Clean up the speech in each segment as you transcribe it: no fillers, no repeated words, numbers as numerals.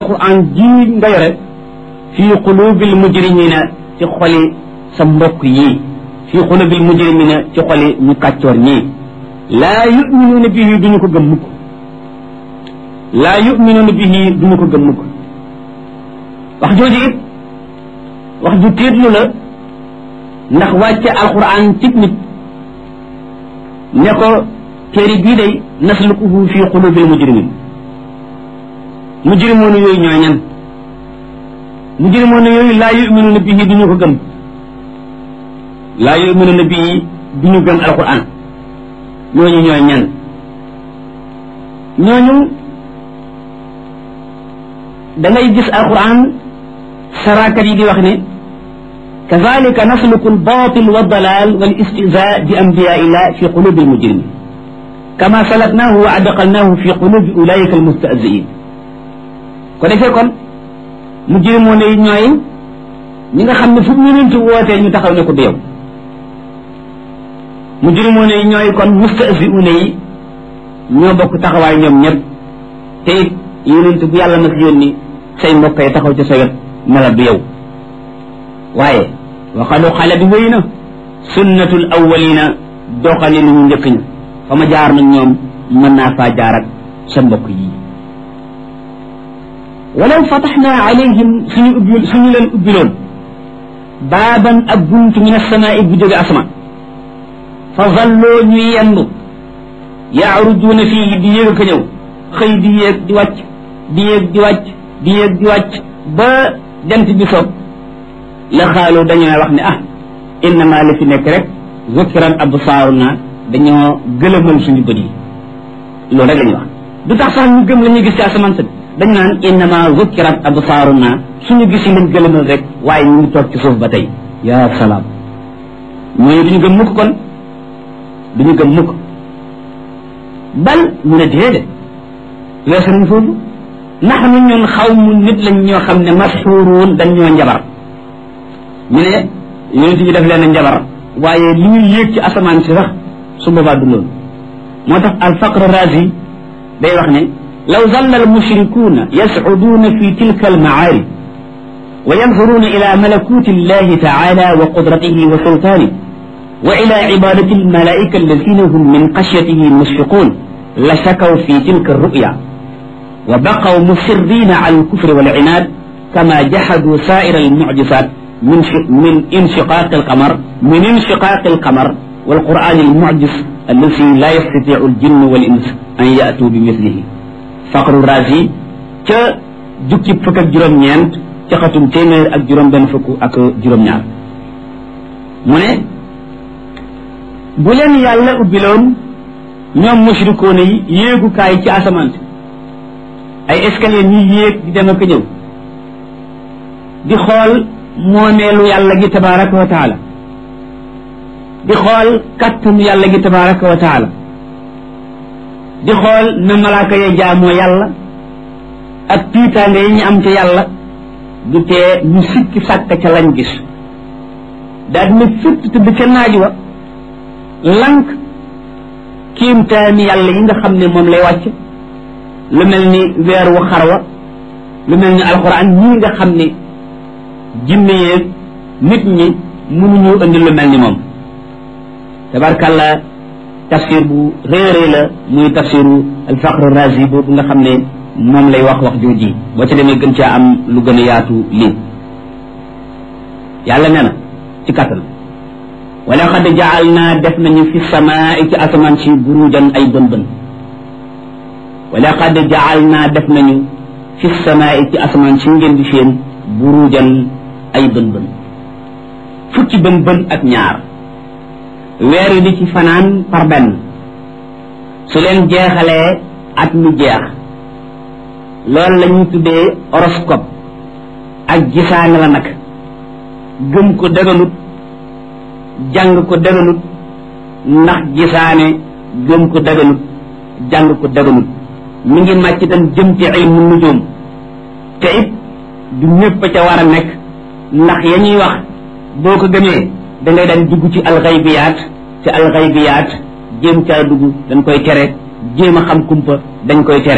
alquran ji nga yore fii qulubil mujrimina ci xoli sa mbokk yi fii qulubil mujrimina ci xoli ñu kàccoor ñii laa yuminuuna bihi duñu ko gëm mukk laa yuminuuna bihi duñu ko gëm mukk wax jooju it wax ju tiitlu la ndax wàcce alquran ci nit ne ko téere bii day naslukuhu fi qulubil mujrimin mujrimoon yooyu ñooy ñan mujrimoon yooyu laa yuminuuna bihi duñu ko gëm laa yuminuuna bihi duñu gëm alquran ñooñu ñooy ñan ñooñu da ngay gis alquran saraakat yi di wax ne kazalika nasluku albatil waddalal wal istihza bi anbiyaillah fi qulubi almujrimin kama salaknahu wa adqalnahu fi qulubi ulaika almustahziin ko defee kon mujrimoon yi ñooy ñi nga xam ne fu ñu leen wootee ñu taxaw ne ko du yow mujrimoon yi ñooy kon mustahziuun yi ñoo bokk taxawaay ñoom ñëpp te it yonent bu yàlla nag yónni say mbokk yi taxaw ci sa wet ne la du yow waaye waxadu xale bi wéy na sunnatul awwalina doxali lu ñu njëkk ña fa ma jaar nag ñoom mën naa faa jaar ak sa mbokk yi walaw fataxna alayhim suñu leen ubbiloon baaban ak buntu min asamaai bu jóge asama fa zalloo ñuy yendu yaarujuuna fii di yéeg a ka ñëw xëy di yéeg di wàcc di yéeg di wàcc di yéeg di wàcc ba jant bi soog la xaaloo dañoo wax ne ah innama la fi nekk rek zukkiran absaaruna dañoo gëlëmal suñu bët yi loolu rek la ñuy wax du tax sax ñu gëm la ñuy gis ci asamaan sa dañ naan innama zukkirat absaaruna suñu gis yi lañ gëlëmal rek waaye ñu ngi toog ci suuf ba tey yaa salaam ñooñu duñu gëm mukk kon duñu gëm mukk bal ñu ne déedéet weesu nañ foofu naxnu ñun xaw mu nit lañ ñoo xam ne mashuuruun dañ ñoo njabar ñu ne yonent bi def leen njabar waaye li ñuy yéeg ci asamaan si sax su boobaa du loolu moo tax alfaqr razi day wax ne law zalla almushrikuuna yascuduuna fi tilka almacaari wa yanzuruuna ila malakuti allahi taala wa qudratihi wa sultaanihi wa ila cibadati almalaa'ika alladina hum min xashyatihi mushfiquun la shakaw fi tilka alru'ya wa baqaw musirriina ala alkufri walcinaad kama jaxaduu saa'ira almucjisaat من انشقاق القمر والقرآن المعجز الذي لا يستطيع الجن والإنس أن يأتوا بمثله فقر الرازي تا جوكي فك جروم ñent ci xatum témèr ak juróom benn fukk ak juróom ñaar mu ne bu leen yàlla ubbiloon ñoom mushrikoon yi yéegukaay ci asamaan ay escalier ñuy yéeg di dem ak ñëw di xool moomeelu yàlla gi tabaraka wa taala di xool kattanu yàlla gi tabaraka wa taala di xool na malaaka ya jaamoo yàlla ak tiitaange yi ñu am ca yàlla du tee ñu sikki sàkk ca lañ gis daal dina fitt tëdd ca naaj wa lank kiimtaani yàlla yi nga xam ne moom lay wàcc lu mel ni weer wu xarwa lu mel ni alquran ñii nga xam ne jinne yeeg nit ñi mënuñu indi lu mel ni moom tabarkàlla tafsir bu réerée la muy tafsiru alfaqr razi boobu nga xam ne moom lay wax jooji boo ca demee gën caa am lu gën a yaatu lii yàlla nee na ci kàttan wala xad jaal naa def nañu fi samaa ci asamaan si burujan ay bën bën wala xad jaal naa def nañu fi samaa ci asamaan si ngeen di seen burujan ay bën bën fukki bën bën ak ñaar weer yi di ci fanaan par benn su leen jeexalee at mi jeex loolu la ñuy tuddee horoscope ak gisaane la nag gëm ko daganut jàng ko daganut ndax gisaane gëm ko daganut jàng ko daganut mi ngi màcc itam jëm ci ilmu nujum te it du ñëpp ca war a nekk ndax ya ñuy wax boo ko gëmee da ngay daan dugg ci alxaybiyaat te alxaybiyaat jéem caa dugg dañ koy tere jéem a xam kumpa dañ koy tere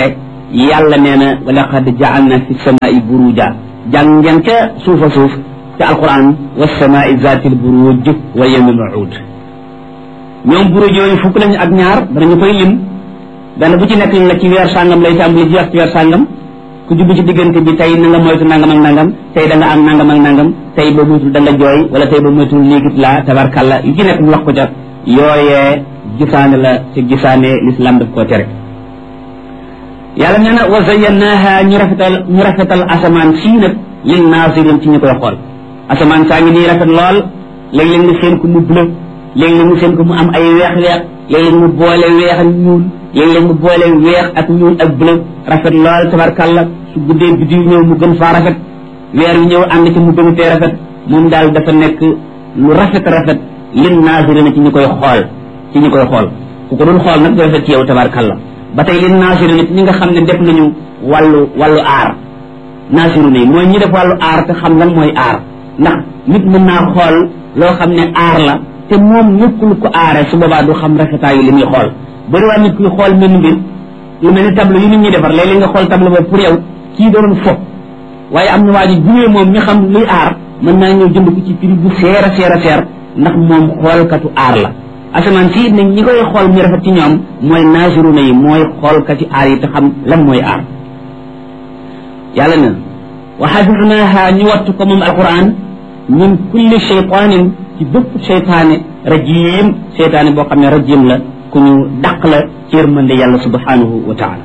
yàlla nee na wa laqad ja'alna fi samaa'i buruja jàng ngeen ca suufa suuf ca alquran wa samaa'i zaatil buruj wa yawmil maw'ud ñoom buruj yooyu fukk lañu ak ñaar danañu koy lim benn bu ci nekk la ci weer sàngam lay tàmbali jeex ci weer sàngam ku jubbi ci diggante bi tey na nga moytu nangam ak nangam tey da nga am nangam ak nangam tey ba moytul da nga jooy wala tey ba moytul léegit la tabarkalla yu ci nekk mu wax ko ca yooyee gisaane la ci gisaane l'islam daf koo tere yàlla nee na wa zayyanaha ñu rafetal asamaan sii nag lil naasirin ci ñu koy xool asamaan saa ngi nii rafet lool léeg-léeg nga seen ko mu bleu léeg-léeg nga seen ko mu am ay weex-weex léeg-léeg mu boole weex ak ñuul léeg-léeg mu boole weex ak ñuul ak bleu rafet lool tabarkalla su guddee biddiw ñëw mu gën faa rafet weer wi ñëw ànd ci mu gën tee rafet moom daal dafa nekk lu rafet lil naasirin ci ñu koy xool ku ko dul xool nag du rafet ci yow tabarkalla ba tey lin naasirin nit ñi nga xam ne def nañu wàllu aar naasiru nii mooy ñi def wàllu aar te xam lan mooy aar ndax nit mën naa xool loo xam ne aar la te moom nekkul ko aare su boobaa du xam rafetaayu li muy xool bëri waa nit kuy xool mel mbir lu mel ni tableau yi nit ñi defar léeg-léeg nga xool tableau ba pour yow kii doon fo waaye am na waa ji junee moom mi xam luy aar mën naa ñëw jënd ko ci prix bu seer a seer ndax moom xoolkatu aar la asamaan si nag ñi koy xool ñu rafet ci ñoom mooy naasiruna yi mooy xoolkati aar yi te xam lan mooy aar yàlla na wa xafisnaaha ñu wattu ko moom alquran min kulli shaytaanin ci bépp seytaane rajim seytaane boo xam ne rajim la ku ñu dàq la ci yërmande yàlla subhanahu wa taala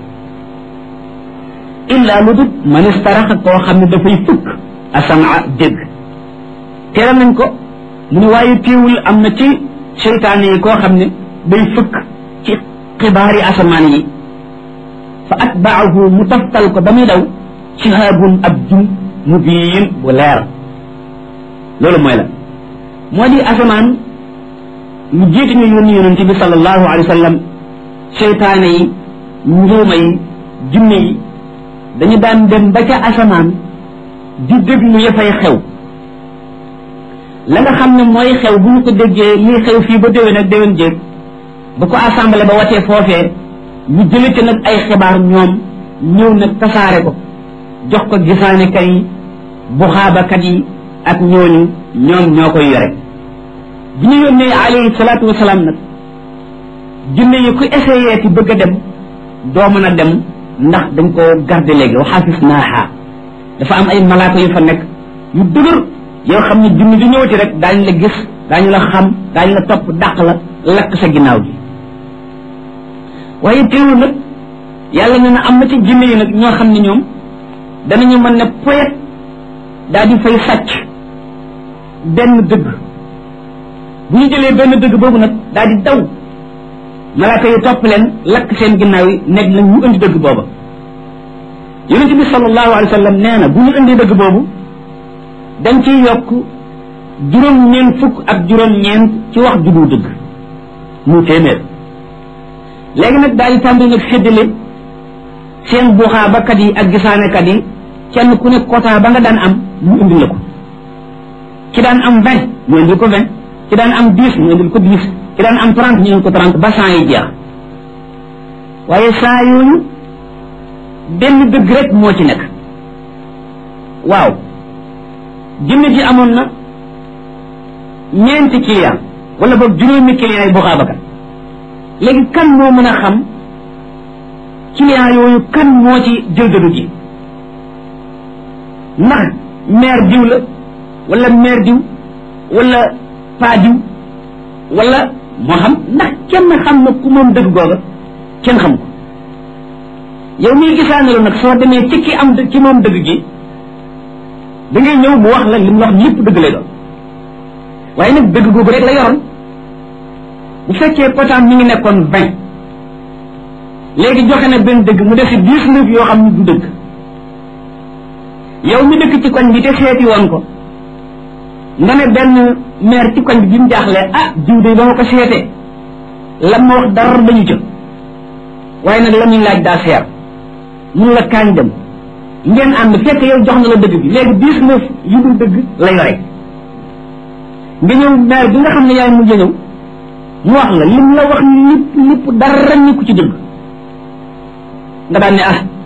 illa lu dut man istaraxa koo xam ne dafay fukk asamaa dégg tere nañ ko mu ne waaye teewul am na ci seytaane yi koo xam ne day fëkk ci xibaari asamaan yi fa atbaahu mu taftal ko ba muy daw shihaabun ab jum mubiin bu leer loolu mooy la moo di asamaan lu jiitu ñu yónni yonente bi sallallahu alayhi wa sallam seytaane yi njuuma yi jinne yi dañu daan dem ba ca asamaan di déglu ya fay xew la nga xam ne mooy xew bu ñu ko déggee lii xew fii ba déwén ak déwén jéeg bu ko assemblée ba watee foofee ñu jële ci nag ay xibaar ñoom ñëw nag tasaare ko jox ko gisaanekat yi buxaabakat yi ak ñooñu ñoom ñoo koy yore bi ñu yónnee alayhi salaatu wasalaam nag jinne yi ku essayé ci bëgg a dem doo mën a dem ndax dañ ko garde léegi wa xaafisnaaha dafa am ay malaaka yu fa nekk yu dëgër yow xam ne junni di ñëwati rek daañu la gis daañu la xam daañu la topp dàq la lakk sa ginnaaw gi waaye teewul nag yàlla nee na am na ci jinne yi nag ñoo xam ne ñoom danañu mën ne poyet daal di fay sàcc benn dëgg bu ñu jëlee benn dëgg boobu nag daal di daw malaaka yi topp leen lakk seen ginnaaw yi nekk nag ñu indi dëgg booba yonent bi sallallahu alayhi wa sallam nee na bu ñu indi dëgg boobu dañ ciy yokk juróom-ñeent fukk ak juróom-ñeent ci wax ju dul dëgg mu téeméer léegi nag daal di tàmbali nag séddale seen buxaabakat yi ak gisaanekat yi kenn ku ne quota ba nga daan am ñu indil la ko ki daan am 20 ñu indil ko 20 ki daan am 10 ñu indil ko 10 ki daan am 30 ñu indil ko 30 ba 100 yi jeex waaye saa yooyu benn dëgg rek moo ci nekk waaw jinne ji amoon na ñeenti client wala boog juróomi client yi buxaabakat léegi kan moo mën a xam client yooyu kan moo ci jël dëgg ji ndax maire diw la wala maire diw wala paa diw wala moo xam ndax kenn xam na ku moom dëgg googa kenn xam ko yow miy gisaanelu nag soo demee ci ki am ci moom dëgg gi da ngay ñëw mu wax la li mu wax lépp dëgg lay doon waaye nag dëgg googu rek la yoroon bu fekkee potaan mi ngi nekkoon 20 léegi joxe na benn dëgg mu def si 19 yoo xam ne du dëgg yow mi dëkk ci koñ bi te seeti woon ko nga ne benn maire ci koñ bi mu jaaxlee ah jiw de ba ma ko seetee lan ma wax dara dañu jëm waaye nag la muy laaj daa seer mun la kaañ dem ngeen ànd fekk yow jox na la dëgg bi léegi 19 yu dul dëgg la yore nga ñëw maire bi nga xam ne yaay mujj ñëw mu wax la lim la wax lépp dara ñu ko ci dëgg nga daan ne ah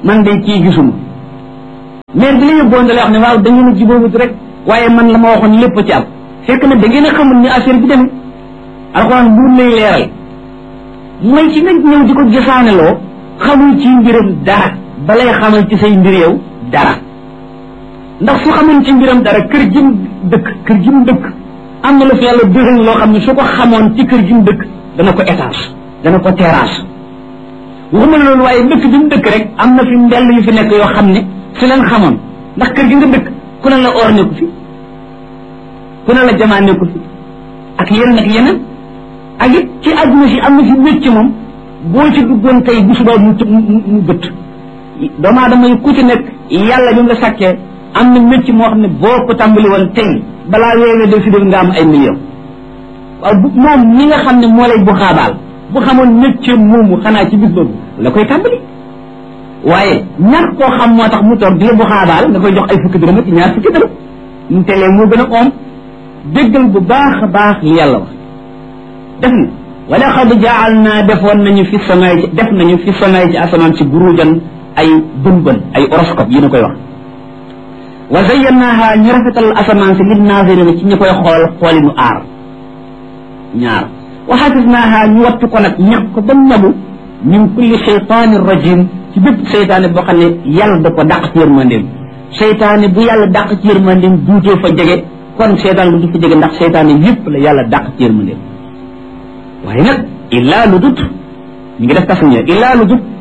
man day kii gisuma maire bi la yóbboon da lay wax ne waaw da ngeen a jubóowut rek waaye man la ma waxoon lépp ci am fekk na da ngeen a xamul ni affaire bi demee alxuraan buur lay leeral mooy ci nag ñëw di ko gisaaneloo xamul ci mbiram dara balay xamal ci say mbir yow dara ndax su xamoon ci mbiram dara kër gi mu dëkk am na lu fi yàlla dëxëñ loo xam ne su ko xamoon ci kër gi mu dëkk dana ko étage dana ko terrasse waxuma la loolu waaye dëkk bi mu dëkk rek am na fi mbell yu fi nekk yoo xam ne su leen xamoon ndax kër gi nga dëkk ku ne la or nekku fi ku ne la jamaa nekku fi ak yeneen ak it ci àdduna si am na fi mécc moom boo ci duggoon tey bu subaa mu gëtt doomu aadama yi ku ci nekk yàlla bi mu la sàkkee am na mécc moo xam ne boo ko tàmbali woon tey balaa weewee del si def nga am ay millions waaw moom mi nga xam ne moo lay bu xaabaal bu xamoon mécc moomu xanaa ci bis boobu la koy tàmbali waaye ñàkk koo xam moo tax mu toog di la bu xaabaal nga koy jox ay fukki dërëm ak ñaar fukki dërëm mu telee moo gën a oom déggal bu baax a baax li yàlla wax def na wala xad jaal naa defoon nañu fi samaay def nañu fi samaay ci asamaan si burujan ay bën ay horoscope yi na koy wax wa zayyanaha ñu rafetal asamaan si lil naazirina ci ñi koy xooli nu aar ñaar wa xafisnaha ñu wattu ko nag ñax ko ba nabu min kulli shaytaani rajim ci bépp seytaane boo xam ne yàlla da ko dàq ci yërmandeem seytaane bu yàlla dàq ci yërmandeem duutoo fa jege kon seytaan lu du fa jege ndax seytaane yëpp la yàlla dàq ci yërmandeem waaye nag illaa lu dut ñu ngi def tasmiya illaa lu dut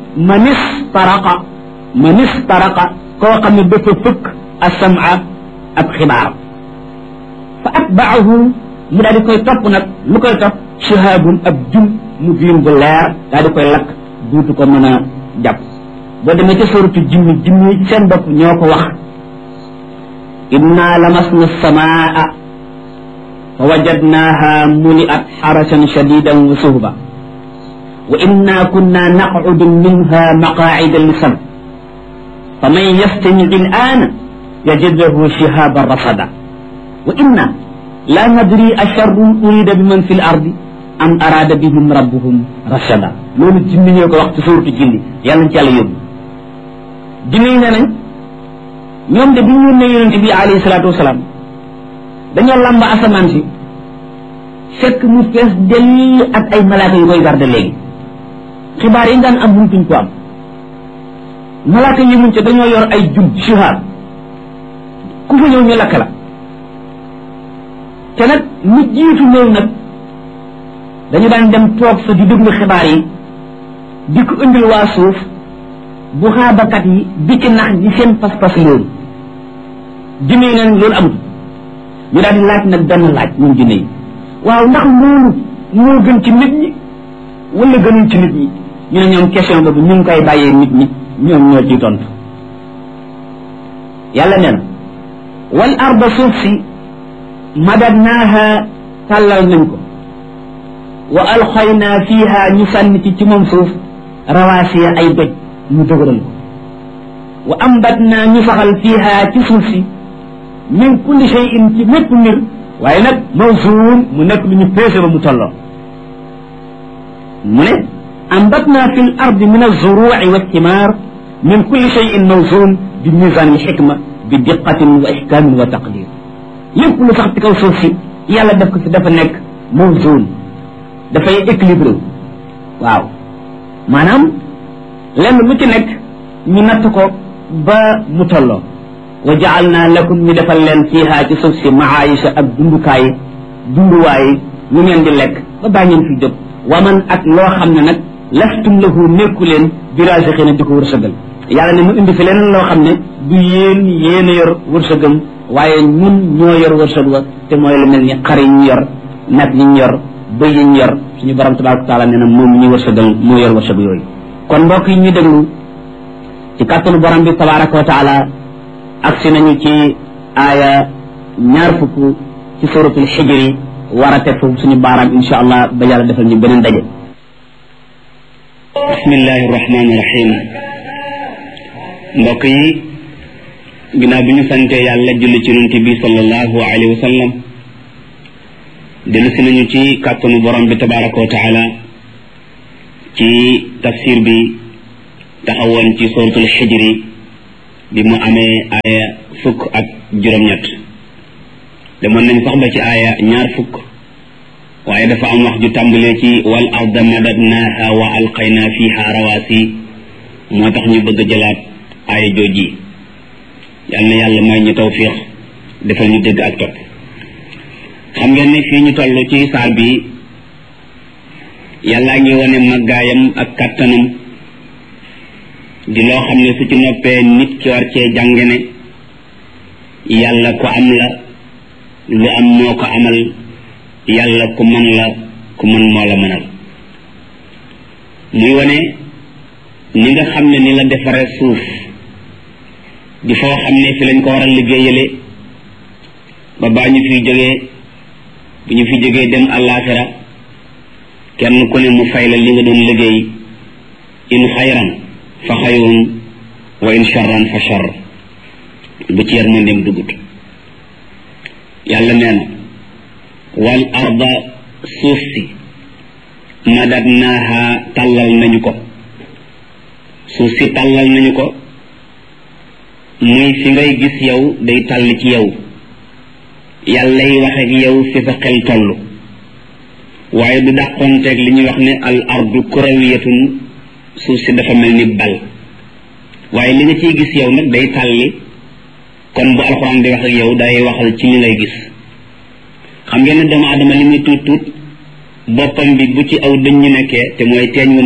manis taraqa koo xam ne dafa fëkk as-sam'a ab xibaar fa atba'ahu mu daal di koy topp nag lu koy topp shihaabun ab jum mu biin bu leer daal di koy lakk duutu ko mën a jàpp boo demee ca suuratu jinni ci seen bopp ñoo ko wax inna lamasna as-samaa fa wajadnaha muli'at harasan shadidan wa suhba wa inna kunna naq'udu minha maqa'ida lis-sam faman yastami' al-ana yajid lahu shihaban rasada wa inna la nadri asharrun urida biman fi l-ardi am arada bihim rabbuhum rashada loolu jinni ñoo ko wax ci suuratu jinni yàlla ci yàlla yóbbu jinni yi ne nañ ñoom de bi ñu yónnee yonente bi alayhi salaatu wasalaam dañoo lamba asamaan si fekk mu fees dell ak ay malaaka yu koy garde léegi xibaar yi daan am mënutuñ ko am malaaka yi mun ca dañoo yor ay jum shihaab ku fa ñëw ñu lakk la te nag lu jiitu loolu nag dañu daan dem toog fa di déglu xibaar yi di ko indil waa suuf bu xaabakat yi di ci nax di seen pas-pas loolu jinne yi neen loolu amut ñu daal di laaj nag benn laaj ñun jinne yi waaw ndax loolu moo gën ci nit ñi wala gënuñ ci nit ñi ñu ne ñoom question boobu ñu ngi koy bàyyee nit ñi ñoom ñoo ciy tontu yàlla nee na wal arda suuf si madadnaaha tàllal nañ ko wa alxaynaa fiiha ñu sànni ci moom suuf rawaasiya ay doj ñu dëgëral ko wa ambatnaa ñu saxal fiiha ci suuf si min kulli shay'in ci mépp mbir waaye nag mawzuun mu nekk lu ñu peese ba mu tolloo mu ne ambatnaa fi l ardi min alzuruuci walthimar min kulli shay'in mawzuun bi misaan alxikma bi diqatin wa ihkaamin wa taqdir lépp lu sax ci kaw suuf si yàlla def ko si dafa nekk mawzuun dafay équilibré waaw maanaam lenn lu ci nekk ñu natt ko ba mu tolloo wa ja'alna lakum ñu defal leen fiiha ci suuf si maayisha ak dunduwaay lu ngeen di lekk ba baa ngeen fi jóg wa man ak loo xam ne nag lastum lahu nekku leen bi raasixiina di ko wërsëgal yàlla ne mu indi fi leneen loo xam ne du yéen a yor wërsëgam waaye ñun ñoo yor wërsëg wa te mooy lu mel ni xar yi ñu yor nag yi ñu yor bëy yi ñu yor suñu borom tabaaraka taala nee na moom ñu wërsëgal moo yor wërsëg yooyu kon mbokk yi ñu déglu ci kàttanu borom bi tabaaraka wa taala agsi nañu ci aaya 20 ci suratul xijri war a teg foofu suñu baaraam insha allah ba yàlla defal ñu beneen daje bismillahi rahmaani rahim mbokk yi ginnaaw bi ñu sante yàlla julli ci yonent bi sallallahu alayhi wa sallam dellu si nañu ci kàttanu borom bi tabaraka wa taala ci tafsir bi taxawoon ci suratul xijri bi mu amee aaya 10 ak juróom-ñett demoon nañ sax ba ci aaya 20 waaye dafa am wax ju tàmbalee ci wal arda madadnaha wa alqayna fiha rawasi moo tax ñu bëgg a jëlaat aaya jooji yal na yàlla may ñu tawfiq defal ñu dégg ak topp xam ngeen ne fii ñu toll ci saar bi yàllaa ngi wane màggaayam ak kàttanam di loo xam ne su ci noppee nit ki war cee jànge ne yàlla ku am la lu am moo ko amal yàlla ku man la ku man moo la mënal muy wane ni nga xam ne ni la defare suuf di foo xam ne fi lañ ko war a liggéeyale ba baa ñu fiy jógee bu ñu fi jógee dem àllaaxira kenn ku ne mu fay la li nga doon liggéey in xayran fa xayrun wa in charran fa charr bu ci yërmandeem dugut yàlla nee na wal arda suuf si madadnaaha tàllal nañu ko suuf si tàllal nañu ko muy fi ngay gis yow day tàll ci yow yàllay wax ak yow fi sa xel toll waaye du dàqonteeg li ñuy wax ne al ardu kurawiyatun suuf si dafa mel ni bal waaye li nga ciy gis yow nag day tàlli kon bu alxuraan di wax ak yow day waxal ci li ngay gis xam ngeen ne doomu aadama li muy tuut tuut boppam bi bu ci aw dëñ ñu nekkee te mooy teeñ wu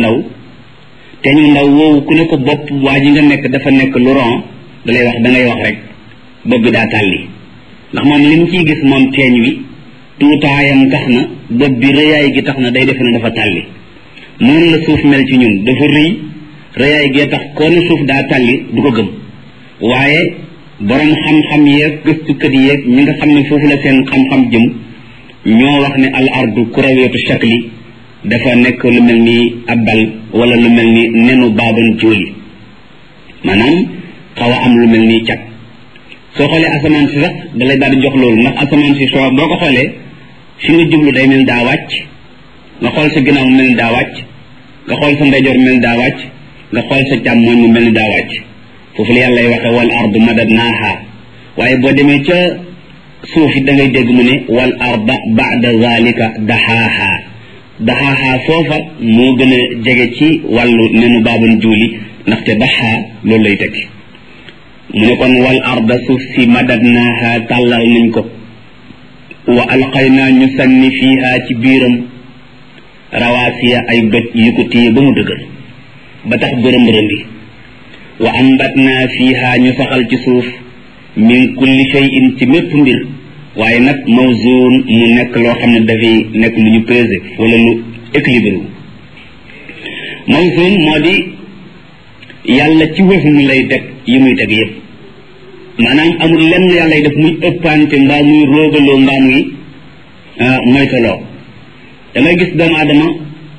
ndaw woowu ku ne ko bopp waa ji nga nekk dafa nekk lu ron da lay wax da ngay wax rek bopp bi daa tàlli ndax moom li mu ciy gis moom teeñ wi tuutaayam tax na bopp bi rëyaay gi tax na day defe ne dafa tàlli noonu la suuf mel ci ñun dafa rëy rëyaay gee tax koo ne suuf daa tàlli du ko gëm waaye borom xam-xam yeeg gëstukat yeeg ñi nga xam ne foofu la seen xam-xam jëm ñoo wax ne al ardu kurawiyatu shakli dafa nekk lu mel ni abbal wala lu mel ni nenu baaban jóoli maanaam xaw a am lu mel ni cat soo xoolee asamaan si sax da lay daal di jox loolu ndax asamaan si soo boo ko xoolee fi nga jublu day mel daa wàcc nga xool sa ginnaaw mu mel ni daa wàcc nga xool sa ndeyjoor mu mel ni daa wàcc nga xool sa càmmooñ mu mel ni daa wàcc foofu la yàlla waxe wal ardu madadnaaha waaye boo demee ca suuf it da ngay dégg mu ne wal arda ba'da zalika daxaaha foofa moo gën a jege ci wàllu nenu baaban juuli ndaxte daxaa loolu lay tekki mu ne kon wal arda suuf si madadnaaha tàllal nañ ko wa alqaynaa ñu sànni fiiha ci biiram rawaasiya ay doj yu ko téye ba mu dëgër ba tax bërëm-bërëm bi wa ambatnaa fiiha ñu saxal ci suuf min kulli shay'in ci mépp mbir waaye nag mawzuun mu nekk loo xam ne dafay nekk lu ñu pesé wala lu équilibré mawzuun moo di yàlla ci wëfum lay teg yi muy teg yëpp maanaam amul lenn yàlla def muy ëppante mbaa muy róogaloo mbaa muy moytaloo da ngay gis doomu aadama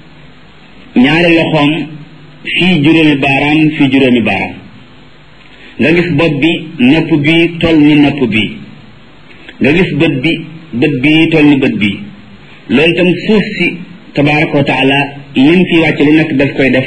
ñaari loxoom fii juróomi baaraam fii juróomi baaraam nga gis bopp bi nopp bi toll ni nopp bi nga gis bët bi toll ni bët bi loolu tam suuf si tabaraka wa taala lim fi wàcc lu nekk daf koy def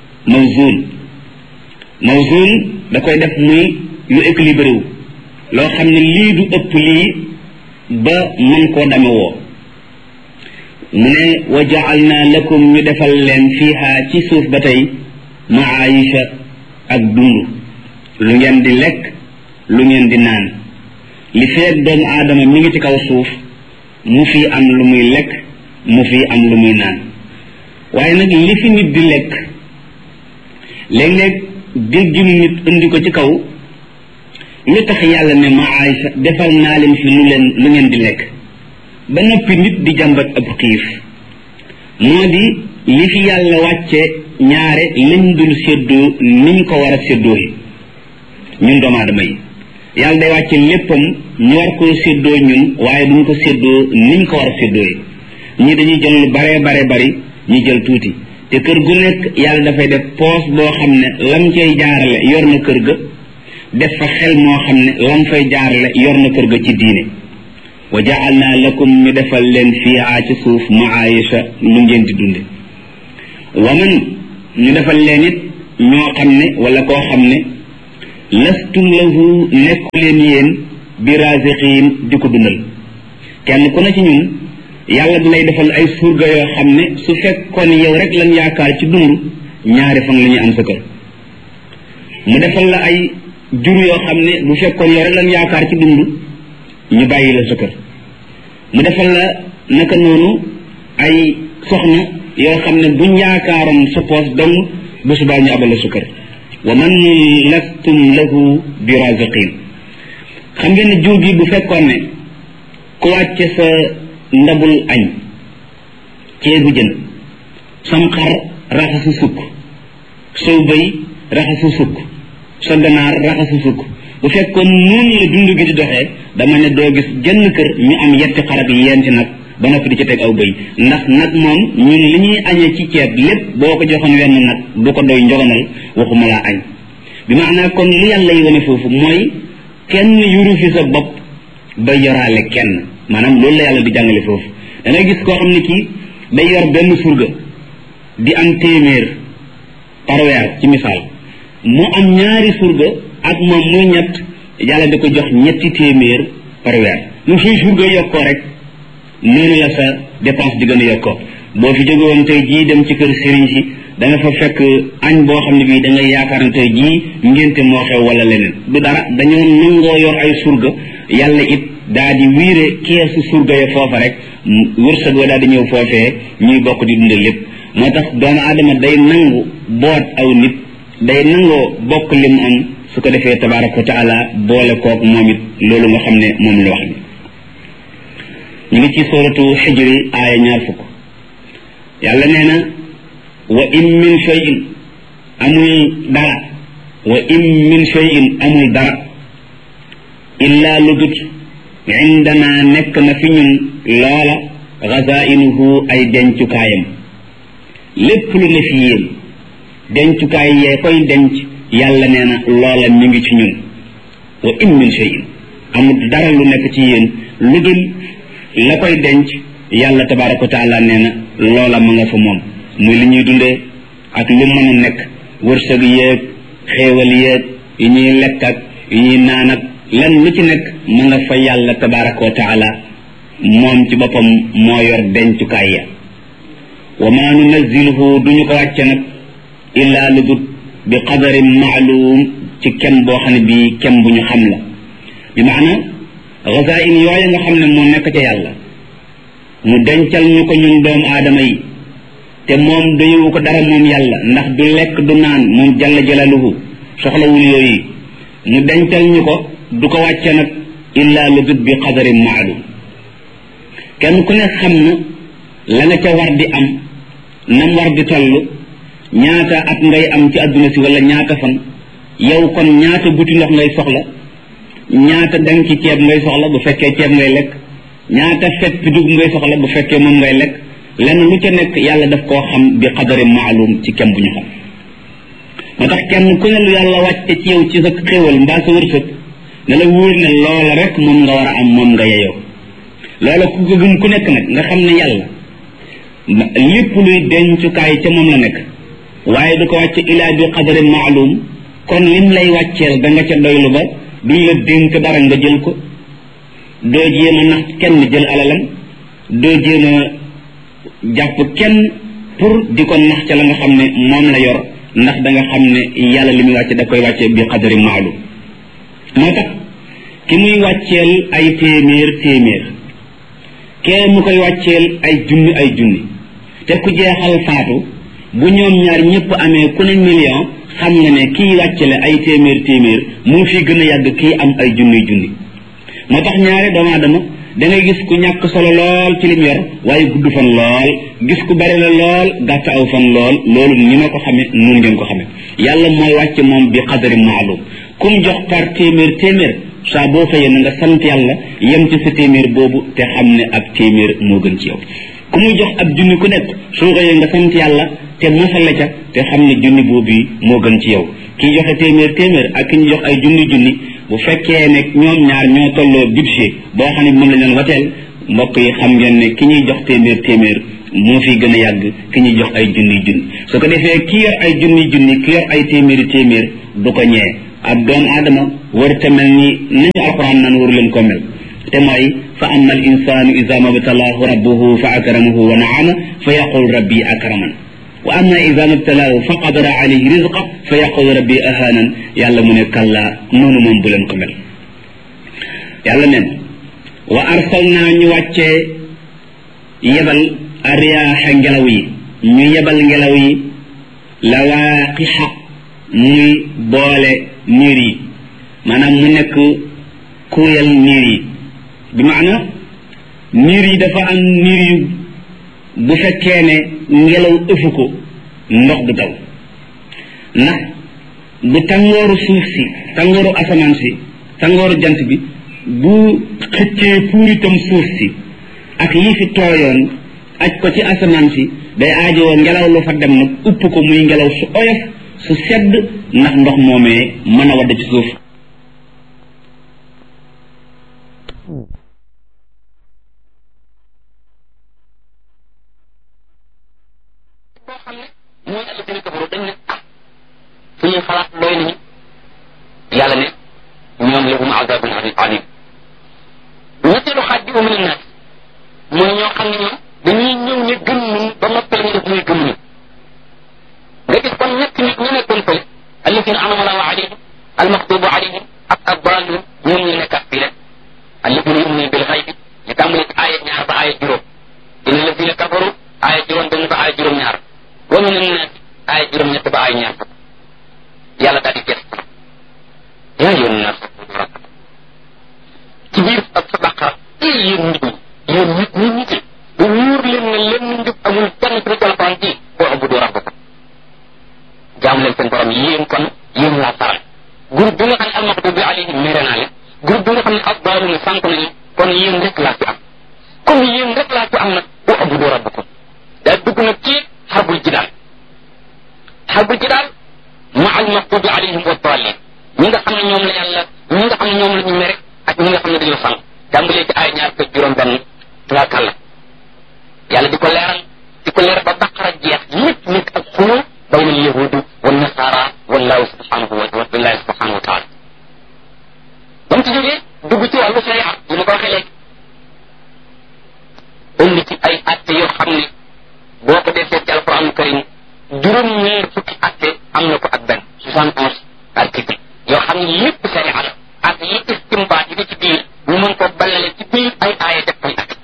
mawzun da koy def muy lu équilibré wu loo xam ne lii du ëpp lii ba mën koo dame woo mu ne wa ja'alna lakum ñu defal leen fiiha ci suuf ba tey maayisha ak dund lu ngeen di lekk lu ngeen di naan li feeg doomu aadama mi ngi ci kaw suuf mu fi am lu muy lekk mu fi am lu muy naan waaye nag li fi nit di lekk léeg-léeg déggin nit indi ko ci kaw lu tax yàlla ne maayisha defal naa leen fi lu ngeen di lekk ba noppi nit di jàmbat ab xiif moo di li fi yàlla wàcce ñaare lañ dul séddoo niñ ko war a séddoo yi ñun doomu aadama yi yàlla day wàcce léppam ñu war koo séddoo ñun waaye duñ ko séddoo niñ ko war a séddoo yi ñi dañuy jël lu bare bari ñu jël tuuti te kër gu nekk yàlla dafay def poos boo xam ne lam cay jaarale yor na kër ga def fa xel moo xam ne lam fay jaarale yor na kër ga ci diine wa ja'alna lakum ñu defal leen fiihaa ci suuf maayisha lu ngeen di dunde wa man ñu defal leen it ñoo xam ne wala koo xam ne lastum lahu nekku leen yéen bi raziqin di ko dundal kenn ku ne ci ñun yàlla di lay defal ay surga yoo xam ne su fekkoon yow rek lan yaakaar ci dund ñaari fan la ñuy am sa kër mu defal la ay jur yoo xam ne bu fekkoon yow rek lan yaakaar ci dund ñu bàyyi la sa kër mu defal la naka noonu ay soxna yoo xam ne buñ yaakaaroon sa poos dong bu subaa ñu abal la sa kër wa man lastum lahu bi raziqin xam ngeen ne jur gi bu fekkoon ne ku wàcce sa ndabul añ ceebu jën sam xar raxasu sukk sow bëy raxasu sukk sa ganaar raxasu sukk bu fekkoon noonu la dund gi di doxee dama ne doo gis genn kër ñu am yetti xar ak yenti nag ba noppi di ci teg aw bëy ndax nag moom ñun li ñuy añee ci ceeb lépp boo ko joxoon wenn nag du ko doy njogonal waxuma laa añ bi maanaa kon li yàlla yi wane foofu mooy kenn yuru fi sa bopp ba yoraale kenn maanaam loolu la yàlla di jàngale foofu da ngay gis koo xam ne kii day yor benn surga di am téeméer par weer ci misaal mu am ñaari surga ak moom muy ñett yàlla di ko jox ñetti téeméer par weer lu suy surga yokkoo rek noonu la sa dépense di gën a yokkoo boo fi jóge woon tey jii dem ci kër sëriñ si da nga fa fekk añ boo xam ne bii da ngay yaakaar ne tey jii ngénte moo xew wala leneen du dara dañoo nangoo yor ay surga yàlla it daa di wiire keesu surga ya foofa rek wërsëg wa daa di ñëw foofee ñuy bokk di dundal lépp moo tax doomu aadama day nangu boot aw nit day nangoo bokk lim am su ko defee tabaraka wa taala boole kook moom it loolu nga xam ne moom la wax ni ñu ngi ci suratu xijri aaya 20 yàlla nee na wa in min shay'in amul dara wa in min shay'in amul dara illa lu dut indana nekk na fi ñun loola xazainuhu ay dencukaayam lépp lu ne fi yéen dencukaay yee koy denc yàlla nee na loola mi ngi ci ñun wa in min shay'in amul dara lu nekk ci yéen lu dul la koy denc yàlla tabaraka wa taala nee na loola ma nga fa moom muy li ñuy dundee ak lu mën a nekk wërsëg yéeg xéewal yéeg yi ñuy lekk ak yi ñuy naan ak lan lu ci nekk ma nga fa yàlla tabaraka wa taala moom ci boppam moo yor dencukaay ya wa ma nunazziluhu duñu ko wàcce nag illaa lu dut bi qadarin maalum ci kem boo xam ne bii kem bu ñu xam la bi maana xazain yooyu nga xam ne moo nekk ca yàlla mu dencal ñu ko ñun doomu aadama yi te moom doyewu ko dara moom yàlla ndax du lekk du naan moom jalla jalaluhu soxlawul yooyu mu dencal ñu ko du ko wàcce nag illaa lu dut bi qadarin maalum kenn ku ne xam na la nga ca war di am nam war di toll ñaata at ngay am ci adduna si wala ñaata fan yow kon ñaata buti ndox ngay soxla ñaata dang ci ceeb ngay soxla bu fekkee ceeb ngay lekk ñaata fet bi dugub ngay soxla bu fekkee moom ngay lekk lenn lu ca nekk yàlla daf koo xam bi qadarin maalum ci kem bu ñu xam moo tax kenn ku ne lu yàlla wàcce ci yow ci sa xéewal mbaa sa wërsëg ne la wóor ne loola rek moom nga war a am moom nga yeyoo loola ku ko gëm ku nekk nag nga xam ne yàlla lépp luy dencukaay ca moom la nekk waaye du ko wàcce ilaa bi qadarin maalum kon lim lay wàcceel da nga ca doylu ba duñ la dénk dara nga jël ko doo jéem a nax kenn jël alalam doo jéem a jàpp kenn pour di ko nax ca la nga xam ne moom la yor ndax da nga xam ne yàlla li muy wàcce da koy wàcce bi qadarin maalum moo tax ki muy wàcceel ay téeméer kee mu koy wàcceel ay junni te ku jeexal faatu bu ñoom ñaar ñëpp amee ku ne million xam nga ne kii wàccele ay téeméer moo fi gën a yàgg kii am ay junni moo tax ñaare doomu aadama da ngay gis ku ñàkk solo lool ci lim yor waaye gudd fan lool gis ku bari la lool gàtt aw fan lool loolu ni ma ko xame nun ngeen ko xame yàlla mooy wàcce moom bi qadari maalum kum jox par téeméer saa boo xëyee na nga sant yàlla yem ci sa téeméer boobu te xam ne ak téeméer moo gën ci yow ku muy jox ab junni ku nekk soo xëyee nga sant yàlla te mosale ca te xam ne junni boobu moo gën ci yow kii joxe téeméer ak ki ñu jox ay junni bu fekkee ne ñoom ñaar ñoo tolloo budget boo xam ne moom la ñu wateel mbokk yi xam ngeen ne ki ñuy jox téeméer moo fi gën a yàgg ki ñuy jox ay junni su ko defee ki yor ay junni ki yor ay téeméer du ko ñee ab doom aadama warta mel ni nañu alquran naan waru leen ko mel te mooy fa amma al insanu ida mabtalaahu rabbuhu fa akramahu wa naama fa yaqul rabbi akraman wa amma ida mabtalaahu fa qadara alayhi rizqa fa yaqul rabbi ahanan yàlla mu ne kalla noonu moom bu leen ko mel yàlla nen wa arsalnaa ñu wàccee yebal ariyaaxa ngelaw yi ñu yebal ngelaw yi lawaaqixa muy boole niir yi maanaam mu nekk kuuyal niir yi bi maana niir yi dafa am niir yu bu fekkee ne ngelaw ëfu ko ndox du taw ndax bu tàngooru suuf si tàngooru asamaan si tàngooru jant bi bu xëccee puuritam suuf si ak yi fi tooyoon aj ko ci asamaan si day aajowoo ngelaw lu fa dem nag upp ko muy ngelaw su oyof su sedd ndax ndox moomee mën a wadd ci suuf boo xam ne mooy alladina kafaru dañ ne fu ñuy xalaat doy nañu yàlla ne ñoom lahum azabun alim ñetteelu xaaj bi min annaas mooy ñoo xam ne ñoom dañuy ñëw ne gëm nañu ba noppal ñu def muy gëm nañu nga gis kon ñett nit ñu nekkoon fële alladina anama allahu alayhim almaxtubu alayhim ak addalun ñoom ñu nekkaat fii rek alladina yu'minuna bil xaybi ñu tàmbali ci aaya ñaar ba aaya juróom inna alladina kafaru aaya juróom benn ba aaya juróom ñaar wa min annaas aaya juróom ñett ba aaya ñaar yàlla daal di gëstu yaa yoon naas ci biir ak sa baqara yéen nit ñi yéen nit ñi nit bu wóor leen ne leen njub amul kenn ci alquran ji boo abudu rabbakum jaam leen seen borom yéen kon yéen laa faral groupe bi nga xam ne almaxdubi alayhim mere naa leen groupe bi nga xam ne addaaluna sànq nañu kon yéen rek laa fi am comme yéen rek laa fi am nag boo abudu rabbakum daa dugg nag ci xarbul jidaal ma almaxdubi alayhim wa daalin ñi nga xam ne ñoom la yàlla ñi nga xam ne ñoom la ñu mere ak ñi nga xam ne dañoo sànq tàmbalee ci ay ñaar ko juróom benn tubaakàlla yàlla di ko leeral ba baqara jeex lépp nekk ak xuloo bayna al yahudu wa nasara wallahu subhanahu wa taala ba mu ci jógee dugg ci wàllu sharia yi ma ko waxee léegi indi ci ay atte yoo xam ne boo ko defee ci alquran karim juróom-ñeent fukki atte am na ko ak benn 71 article yoo xam ne lépp sharia la ak yi istimbaat yi ci biir ñu mën ko ballale ci biir ay aaya def koy atte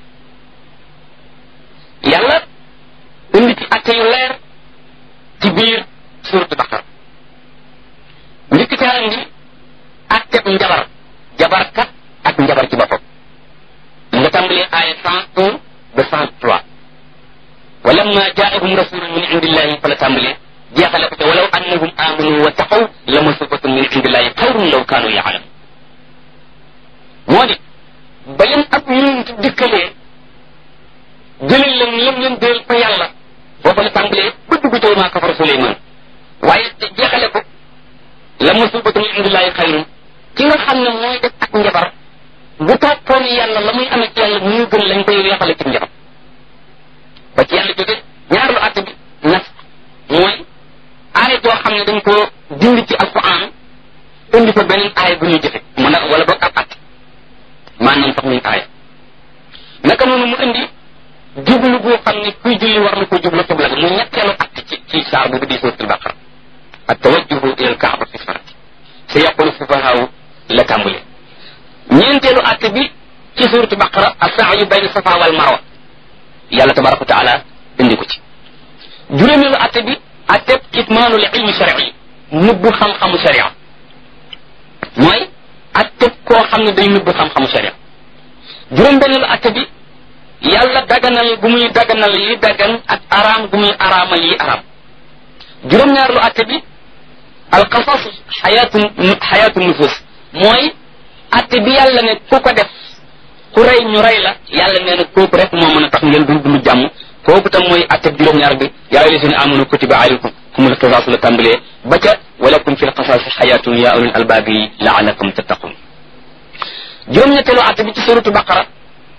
yàlla indi ci atte yu leer ci biir suuratu Baqara njëkk ca indi atteb njabar jabarkat ak njabar ci boppam nga tàmbalee aaya 101 ba 103 walamma jaahum rasulun min indillahi fa la tàmbalee jeexale ko te walaw annahum amanu wa taqaw la masubatun min indillahi xayrun law kaanu yaalamun moo di ba leen ab yonent dikkalee jëlal leen déel fa yàlla foofu la tàmbalee ba dugg ci maa kafara Suleymaan waaye jeexale ko la masubatun min indillahi xayrun ki nga xam ne mooy def ak njabar bu toppoon yàlla la muy amee ci yàlla muy gën lañ koy weexale ci njabar ba ci yàlla jóge ñaar lu àtte bi nas mooy aaya joo xam ne dañ ko dindi ci alquran indi fa beneen aaya bu ñuy jëfe mu nag wala boog ab àtte maanaam sax muy aaya naka noonu mu indi jublu boo xam ne kuy julli war na ko jublu xibla mu ñetteelu àtte ci saar boobu di suuratul baqara at tawajjuhu ila alkaaba fi salati sa yaqulu sufahaaw la tàmbale ñeenteelu àtte bi ci suuratu baqara as-sa'yu bayna safa wal marwa yàlla tabaraka wa taala indi ko ci juróomeelu àtte bi àtte kitmaanul ilmi shar'i nëbbu xam-xamu sharia mooy àtte koo xam ne day nëbbu xam-xamu sharia juróom-benneelu àtte bi yàlla daganal gu muy daganal yi dagan ak araam gu muy araamal yi araam juróom-ñaareelu àtte bi alqasas xayaatu nufus mooy àtte bi yàlla ne ku ko def ku rey ñu rey la yàlla nee na kooku rek moo mën a tax ngeen dund jàmm kooku tam mooy àtte bi juróom-ñaar bi yaa ayyuhal lazina amanu kutiba alaykum kumul qisaasu la tàmbalee ba ca walakum fil qisaasi xayaatun yaa ulil albaabi laalakum tattaqun juróom-ñetteelu àtte bi ci suratu baqara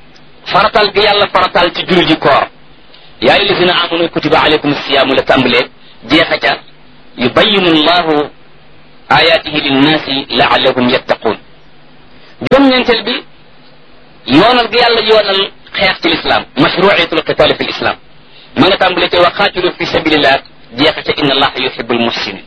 faratal gi yàlla faratal ci julli ji koor yaa ayyuha allazina amanu kutiba alaykum siyaamu la tàmbalee jeexa ca yubayinu llahu ayatihi linnaasi laallahum yattaquun juróom-ñeenteel bi yoonal gi yàlla yoonal xeex ci lislaam mashruiyatul qitaali fi lislaam ma nga tàmbalee ca wa qaatilu fi sabilillah jeexa ca inna allaha yuhibbul muhsinin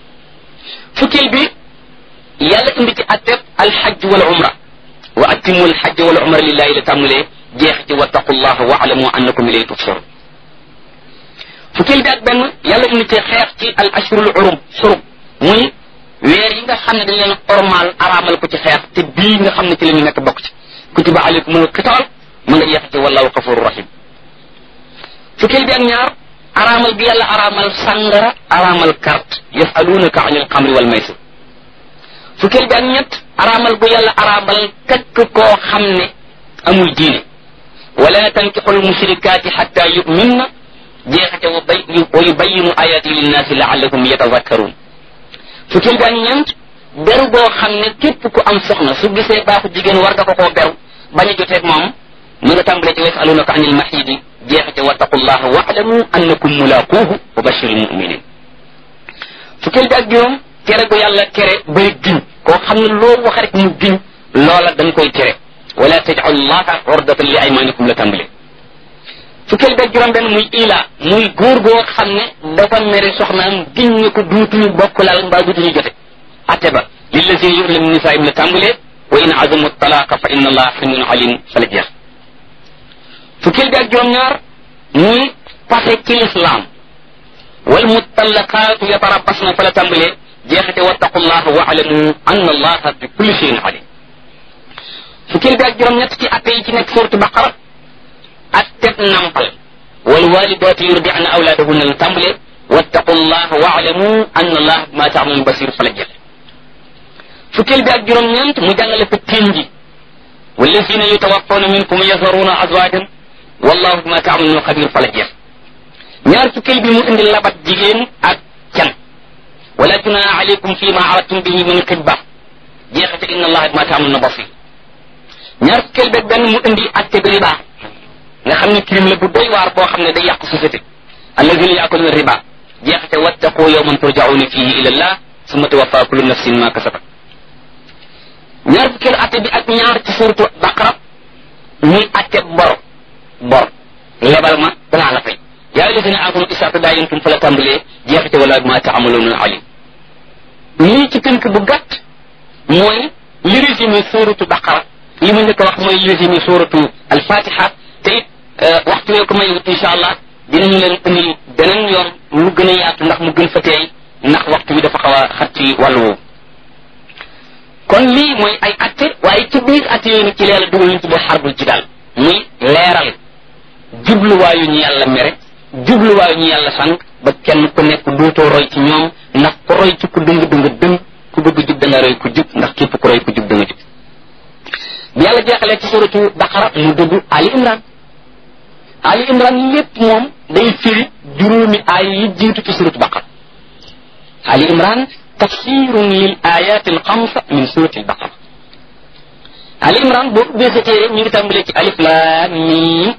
fukkeel bi yàlla indi ci atteb alxajj wal umra wa atimu alxajj wal umra lillahi la tàmbalee jeexa ci wattaqullaha wa alamu annakum ilayhi tuhsharun fukkeel bi ak benn yàlla indi ci xeex ci al ashhurul xurum muy weer yi nga xam ne dañ leen ormal araamal ko ci xeex te bii nga xam ne ci la ñu nekk bokk ci kutiba alaykumul qitaal ma nga jeex ci wallahu gafurur rahim fukkeel bi ak ñaar araamal gi yàlla araamal sàngara araamal carte yasalunaka anil xamri wal maysir fukkeel bi ak ñett araamal gu yàlla araamal kakk koo xam ne amul diine wala tankixul mushrikaati xatta yuminna jeexate wa yubayinu ayati linnaasi laallakum yatadakkaruun fukkeel bi ak ñeent beru boo xam ne képp ku am soxna su gisee baaxu jigéen war nga ko koo beru bañ a joteeg moom mu nga tàmbalee ci yasalunaka anil maxiidi jeexate wattaqullaha waalamu annakum mulaaquuhu wa bashiril muminin fukkeel bi ak juróom tere gu yàlla tere bay giñ koo xam ne loo wax rek mu giñ loola dañ koy tere wala tajcalu llaha urdatan li aymanikum la tàmbalee fukkeel bi ak juróom benn muy ila muy góor goo xam ne dafa mere soxnaam giñ ne ko duutuñu bokk lal mbaa duutuñu jote atte ba lillazina yu'luna min nisaa'ihim la tàmbalee wa in azamu talaqa fa inna allaha samiun alim fa la jeex fukkeel bi ak juróom ñaar muy pase ci lislaam wal mutallaqaatu yatarabbasna fa la tàmbalee jeexate wattaqullaha wa alamu anna allaha bi kulli shay'in alim fukkeel bi ak juróom ñett ci atte yi ci nekk suuratu baqara atteb nampal wal walidaatu yurdi'na awlaadahunna la tàmbalee wattaqullaha wa alamu anna allaha bima ta'malun basir fa la jeex fukkeel bi ak juróom ñeent mu jàngale fa teen ji wallazina yutawaffawna minkum yazaruna azwajan wallahu bima ta'maluna xabir fa la jeex ñaar fukkeel bi mu indi labat jigéen ak can wala junaha alaykum fi ma aradtum bihi min xitba jeexate inna allaha bima ta'maluna basir ñaar fukkeel bi benn mu indi atte bi riba nga xam ne crime la bu doy waar boo xam ne day yàq société alladina yaakuluna riba jeexate wattaqu yawman turja'una fihi ila allah summa tuwaffa kullu nafsin ma kasabat ñaar fukkeel atte bi ak ñaar ci suuratu baqara muy atte bor lebal ma danaa la fay yaa ayyuhallazina amanu izaa tadaayantum fa la tàmbalee jeexite wala ma ta'maluuna alim lii ci tënk bu gàtt mooy li résumé suuratu baqara li ma njëkk a wax mooy li résumé suuratu al-fatiha te it waxtu wee ko mayut incha allah dinañu leen indil beneen yoon lu gën a yaatu ndax mu gën fa teey ndax waxtu bi dafa xaw a xat ci wàllu woowu kon lii mooy ay atte waaye ci biir atte yooyu nag ci leela dugal ñu tuddee xarbul ci daal muy leeral jubluwaayu ñu yàlla mere jubluwaayu ñu yàlla sànq ba kenn ku nekk dootoo roy ci ñoom ndax ku roy ci ku dëng dëng ku bëgg jub da nga roy ku jub ndax képp ku roy ku jub da nga jub bi yàlla jeexalee ci suratu baqara mu dugg ali imran lépp moom day firi juróomi aay yi jiitu ci suratu baqara ali imran tafsirun lil ayati al xamsa min surati al baqara ali imran boo ubbee sa téere ñu ngi tàmbalee ci alif lam mim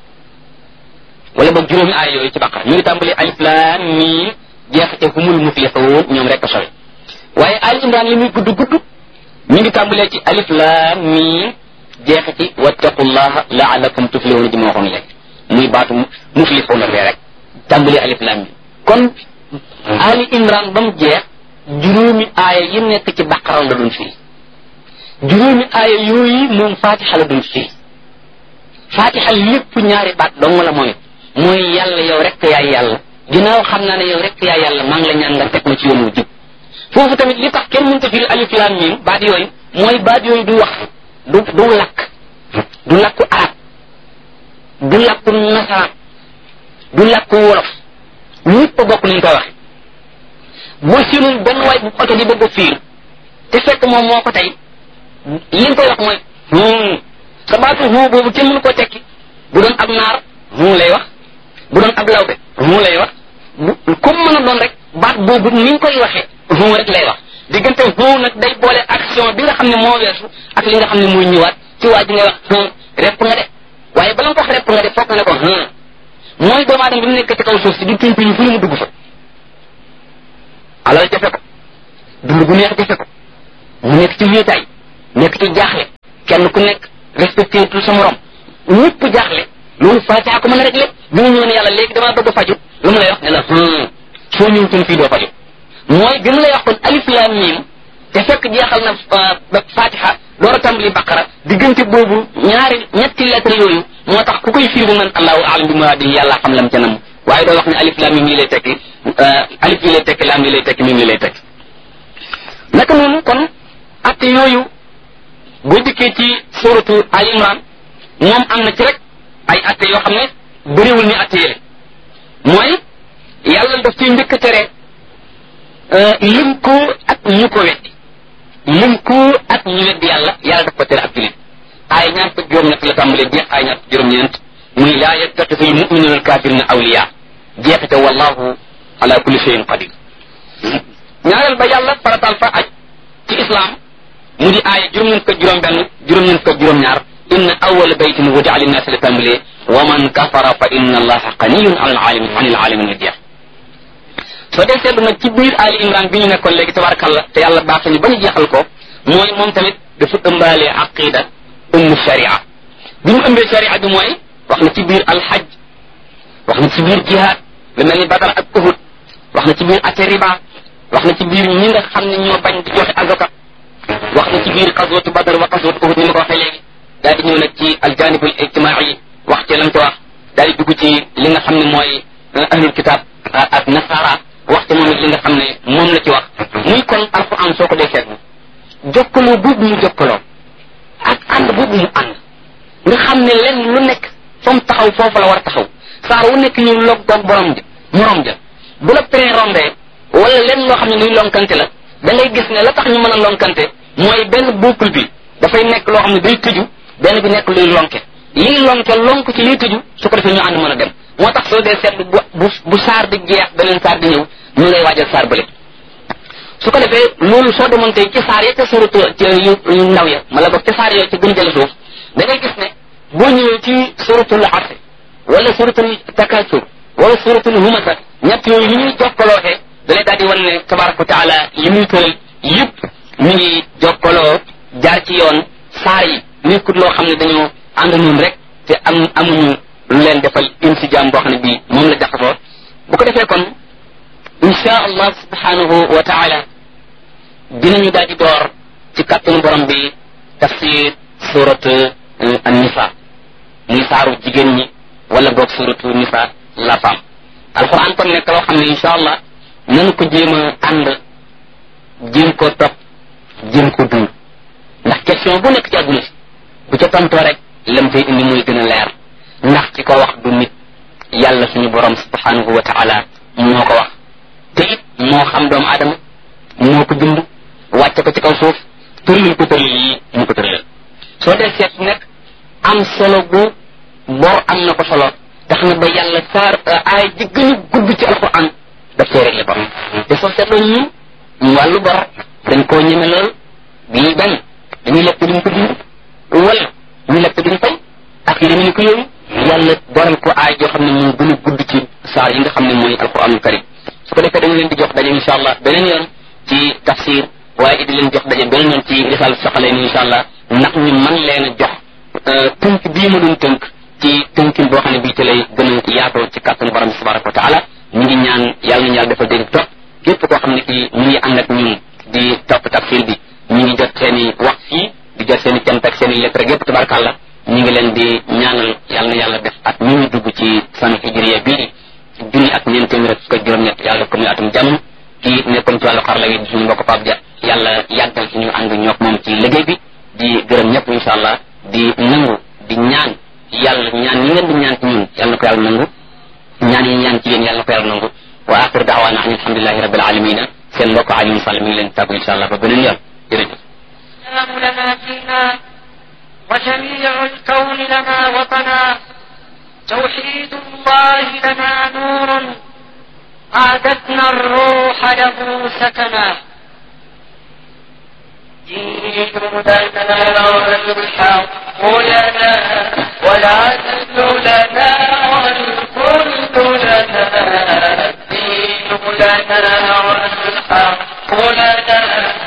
wala boog juróomi aay yooyu ci baqara ñu ngi tàmbalee alif lam mim jeexate humul muflihun ñoom rek a sori waaye ali imran li muy gudd ñu ngi tàmbalee ci alif lam mim jeexati wattaqullaha la'allakum tuflihun ji ma waxoon léegi muy baatu muflihun rek tàmbalee alif lam mim kon ali imran ba mu jeex juróomi aaya yi nekk ci baqara la doon firi juróomi aaya yooyu moom fatiha la doon firi fatiha lépp ñaari baat dong la mooy mooy yàlla yow rek yaay yàlla ginnaaw xam naa ne yow rek yaay yàlla maa ngi la ñaan nga teg ma ci yoon wu jub foofu tamit li tax kenn mënta firi alif lam mim baat yooyu mooy baat yooyu du wax du lakku arab du lakku nasaraan du lakku wolof ñëpp a bokk nañ koy waxe boo siinul benn waay bu oto di bëgg a fiir te fekk moom moo ko tey li nga koy wax mooy sa baatu huu boobu kenn mënu ko tekki bu doon ab naar huu lay wax bu doon ab lawbe huu lay wax comme mën a doon rek baat boobu ni nga koy waxee huu rek lay wax diggante huu nag day boole action bi nga xam ne moo weesu ak li nga xam ne mooy ñëwaat ci waa ji ngay wax huu rek nga de waaye bala nga ko wax rek nga def foog nga ne ko mooy doomu aadama bi mu nekk ci kaw suuf si di tuñ tuñ fu mu dugg fa alal jafe ko dund gu neex jafe ko mu nekk ci wéetaay nekk ci jaaxle kenn ku nekk respecté tout sa morom ñëpp jaaxle loolu Fatiha ko mën a rek lépp bi mu ñëw ne yàlla léegi damaa bëgg faju lu mu lay wax ne la soo ñëwutoon fii doo faju mooy bi mu lay wax kon alif laam miim te fekk jeexal na Fatiha door a tàmbali Baqara diggante boobu ñetti lettre yooyu moo tax ku koy firi bu man allahu aalam bi muraadihi yàlla xam lam ca nam waaye doo wax ne alif laam miim lii lay tekki alif lii lay tekki laam lii lay tekki miim lii lay tekki naka noonu kon atte yooyu boo dikkee ci suratu al imran moom am na ci rek ay atte yoo xam ne bëriwul ni atte yële mooy yàlla daf ciy njëkk a tere lim ko ak ñu ko weddi lim ko ak ñu weddi yàlla daf ko tere ak julit ay ñaar fukk juróom-ñett la tàmbalee jeex ay ñaar fukk juróom-ñeent muy laa yattaxidu al muminuna al kafirina awliya jeexite wallahu ala kulli shay'in qadir ñaareel ba yàlla faratal fa aj ci islam mu di aaya juróom-ñeent fukk juróom-benn juróom-ñeent fukk juróom-ñaar inna awwala baytin wudi'a linnaasi la tàmbalee wa man kafara fa inna allaha ganiyun anil alamin jeex soo dee seetlu nag ci biir Ali Imran bi ñu nekkoon léegi tabarakallah te yàlla baax ñu ba ñu jeexal ko mooy moom tamit dafa ëmbaale aqida ëmb sharia bi mu ëmbee sharia bi mooy wax na ci biir alhajj wax na ci biir jihad lu mel ni Badar ak Uhud wax na ci biir ate riba wax na ci biir ñi nga xam ne ñoo bañ di joxe azaka wax na ci biir qazwatu Badar wa qazwatu Uhud ni ma ko waxee léegi daal di ñëw nag ci aljanibul ijtimaai wax ci lam ci wax daal di dugg ci li nga xam ne mooy ahlul kitab ak nasara wax ci moom it li nga xam ne moom la ci wax muy kon alquran soo ko dee seetlu jokkaloo boobu mu jokkaloo ak ànd boobu mu ànd nga xam ne lenn lu nekk fa mu taxaw foofu la war a taxaw saar wu nekk ñu log doog borom ja morom ja bu la pré rombee wala lenn loo xam ne luy lonkante la da ngay gis ne la tax ñu mën a lonkante mooy benn boucle bi dafay nekk loo xam ne day tëju benn bi nekk luy lonke lii lonke lonk ci liy tëju su ko defee ñu ànd mën a dem moo tax soo dee seetlu bu saar di jeex beneen saar di ñëw ñu ngay waajal saar bële su ko defee loolu soo demoon tey ci saar ya ca suratu yu ndaw ya mala boog ca saar yooyu ci gën jële suuf da ngay gis ne boo ñëwee ci suratul asr wala suratul takasur wala suratul humasa ñett yooyu ni ñuy jokkalooxee da lay daal di wan ne tabaraka wa taala yi muy tëral yëpp ñu ngi jokkaloo jaar ci yoon saar yi nekkut loo xam ne dañoo ànd noonu rek te amuñu lu leen defal insijaam boo xam ne bii moom la jaxasoo bu ko defee kon insha allah subhanahu wa taala dinañu daal di door ci kàttanu borom bi tafsir surat an-nisa muy saaru jigéen ñi wala boog suratu nisa la femme alquran kon nekk loo xam ne insha allah nanu ko jéem a ànd jéem ko topp jéem ko dund ndax question bu nekk ci àdduna si bu ca tontoo rek lam fay indi muy gën a leer ndax ci ko wax du nit yàlla suñu borom subhanahu wa taala moo ko wax te it moo xam doomu aadama moo ko bind wàcce ko ci kaw suuf tërlil ko tërlil yi mu ko tërlil soo dee seet nekk am solo bu bor am na ko solo tax na ba yàlla saar aay ji gën a gudd ci alquran daf see réglé bor te soo seetloo ñun wàllu bor dañ koo ñeme lool bii benn dañuy lekk duñ ko dund wala ñu lekk duñ fay ak li ñu ko yooyu yàlla boral ko aay joo xam ne moo gën a gudd ci saar yi nga xam ne mooy alquranul karim su ko defee dañu leen di jox daje insha allah beneen yoon ci tafsir waaye di leen jox daje beneen yoon ci risal soxalee ni insha allah ndax ñu mën leen a jox tënk bii ma doon tënk ci tënkin boo xam ne bii ci lay gën a yaatoo ci kàttanu borom bi tabaraka wa taala ñu ngi ñaan yàlla nañu yàlla defal dégg topp képp koo xam ne kii ñu ngi ànd ak ñun di topp tafsir bi ñu ngi jot seen i wax fii di jot seen i cant ak seen i lettre yépp tabarakallah ñu ngi leen di ñaanal yàlla na yàlla def at ñu ñu dugg ci sanu hijriya bii junni ak ñeent téeméer ak fukk ak juróom-ñett yàlla ko muy atum jàmm kii nekkoon ci wàllu xarala yi di suñu mbokk Pape Dia yàlla yàggal suñu ànd ñook moom ci liggéey bi di gërëm ñëpp insha allah di nangu di ñaan yàlla ñaan yi ngeen di ñaan ci ñun yàlla na ko yàlla nangu ñaan yi ñaan ci yéen yàlla na ko yàlla nangu wa axiru daawaana an alhamdulillahi rabbil alamina seen mbokk Alioune Sall mi ngi leen tàggu insha allah ba beneen yoon jërëjëf وجميع الكون لنا وطنا توحيد الله لنا نور أعددنا الروح له سكنا دين لنا الحق لنا والعدل لنا والكل لنا الدين لنا والحق لنا